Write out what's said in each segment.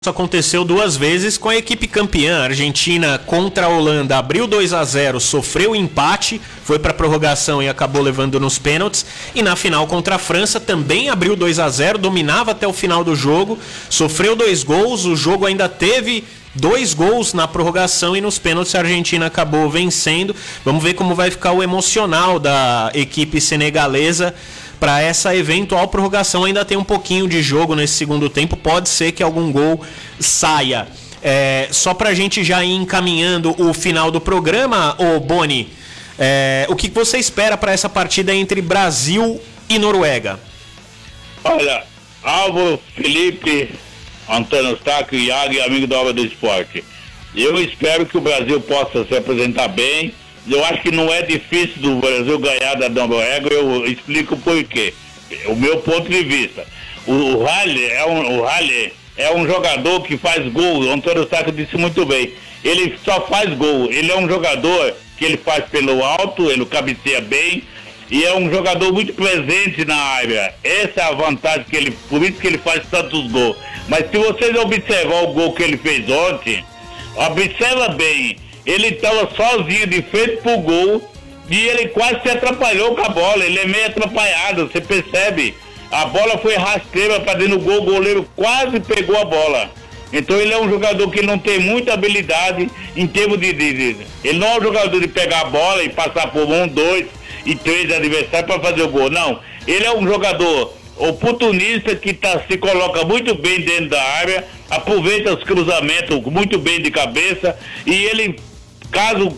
Isso aconteceu duas vezes com a equipe campeã. A Argentina contra a Holanda abriu 2-0, sofreu empate, foi para a prorrogação e acabou levando nos pênaltis. E na final contra a França também abriu 2-0, dominava até o final do jogo, sofreu 2 gols, o jogo ainda teve 2 gols na prorrogação e nos pênaltis a Argentina acabou vencendo. Vamos ver como vai ficar o emocional da equipe senegalesa para essa eventual prorrogação. Ainda tem um pouquinho de jogo nesse segundo tempo, pode ser que algum gol saia. Só para a gente já ir encaminhando o final do programa, ô Boni, o que você espera para essa partida entre Brasil e Noruega? Olha, Álvaro, Felipe, Antônio Eustáquio, Iago e amigo da Hora do Esporte, eu espero que o Brasil possa se apresentar bem. Eu acho que não é difícil do Brasil ganhar da Noruega, eu explico por quê. O meu ponto de vista. O Haller é um jogador que faz gol, o Antônio Eustáquio disse muito bem. Ele só faz gol, ele é um jogador que ele faz pelo alto, ele cabeceia bem, e é um jogador muito presente na área. Essa é a vantagem que ele, por isso que ele faz tantos gols. Mas se vocês observar o gol que ele fez ontem, observa bem, ele estava sozinho de frente pro gol e ele quase se atrapalhou com a bola, ele é meio atrapalhado, você percebe? A bola foi rasteira para dentro do gol, o goleiro quase pegou a bola. Então ele é um jogador que não tem muita habilidade em termos de ele não é um jogador de pegar a bola e passar por 1, 2 e 3 adversários para fazer o gol, não. Ele é um jogador oportunista que se coloca muito bem dentro da área, aproveita os cruzamentos muito bem de cabeça, e ele, caso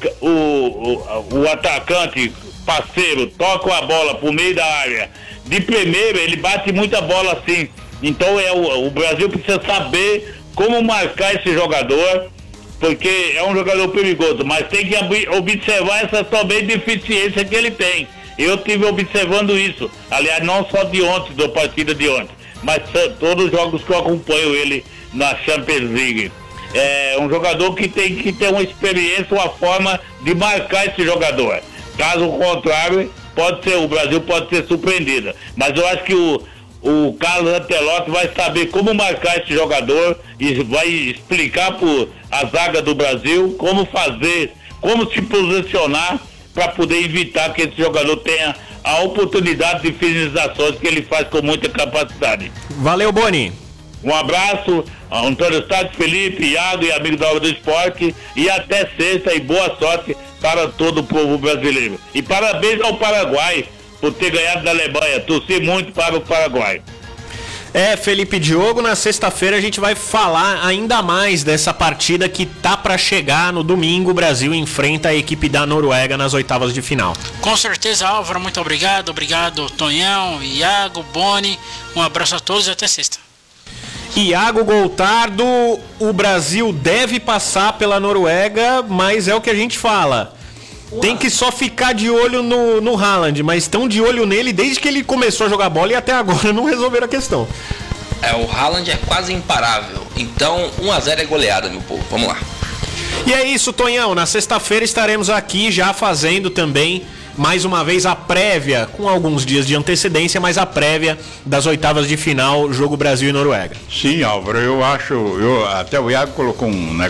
o atacante parceiro toque a bola por meio da área de primeiro, ele bate muita bola assim. Então o Brasil precisa saber como marcar esse jogador, porque é um jogador perigoso, mas tem que observar essa também deficiência que ele tem. Eu estive observando isso, aliás, não só de ontem, da partida de ontem, mas todos os jogos que eu acompanho ele na Champions League. É um jogador que tem que ter uma experiência, uma forma de marcar esse jogador. Caso contrário, o Brasil pode ser surpreendido. Mas eu acho que o Carlos Ancelotti vai saber como marcar esse jogador e vai explicar para a zaga do Brasil como fazer, como se posicionar para poder evitar que esse jogador tenha a oportunidade de finalizações que ele faz com muita capacidade. Valeu, Boni. Um abraço, Antônio Eustáquio, Felipe, Iago e amigo da Hora do Esporte, e até sexta, e boa sorte para todo o povo brasileiro. E parabéns ao Paraguai por ter ganhado da Alemanha, torci muito para o Paraguai. Felipe Diogo, na sexta-feira a gente vai falar ainda mais dessa partida que tá para chegar no domingo. O Brasil enfrenta a equipe da Noruega nas oitavas de final. Com certeza, Álvaro, muito obrigado. Obrigado, Tonhão, Iago, Boni. Um abraço a todos e até sexta. Iago Goltardo, o Brasil deve passar pela Noruega, mas é o que a gente fala. Tem que só ficar de olho no Haaland, mas estão de olho nele desde que ele começou a jogar bola e até agora não resolveram a questão. O Haaland é quase imparável, então 1-0 é goleada, meu povo, vamos lá. E é isso, Tonhão, na sexta-feira estaremos aqui já fazendo também mais uma vez a prévia, com alguns dias de antecedência, mas a prévia das oitavas de final, jogo Brasil e Noruega. Sim, Álvaro, eu acho, até o Iago colocou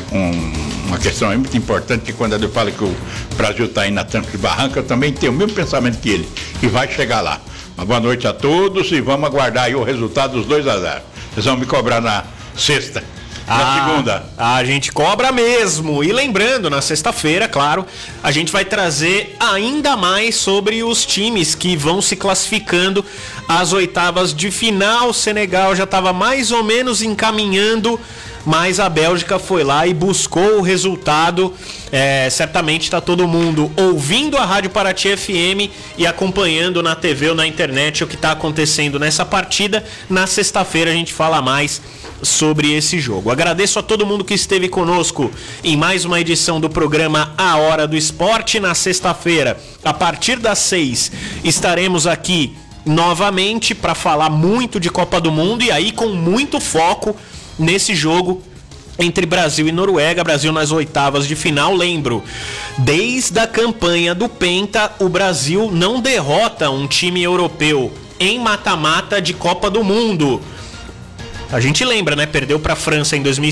uma questão aí muito importante, que quando ele fala que o Brasil está indo na tampa de barranca, eu também tenho o mesmo pensamento que ele, que vai chegar lá. Uma boa noite a todos e vamos aguardar aí o resultado dos 2-0. Vocês vão me cobrar na sexta. Na segunda. A gente cobra mesmo. E lembrando, na sexta-feira, claro, a gente vai trazer ainda mais sobre os times que vão se classificando às oitavas de final. O Senegal já estava mais ou menos encaminhando, mas a Bélgica foi lá e buscou o resultado. Certamente está todo mundo ouvindo a Rádio Paraty FM e acompanhando na TV ou na internet o que está acontecendo nessa partida. Na sexta-feira a gente fala mais sobre esse jogo. Agradeço a todo mundo que esteve conosco em mais uma edição do programa A Hora do Esporte. Na sexta-feira, a partir das 6, estaremos aqui novamente para falar muito de Copa do Mundo e aí com muito foco nesse jogo entre Brasil e Noruega. Brasil nas oitavas de final. Lembro, desde a campanha do Penta, o Brasil não derrota um time europeu em mata-mata de Copa do Mundo. A gente lembra, né? Perdeu para a França em 2006.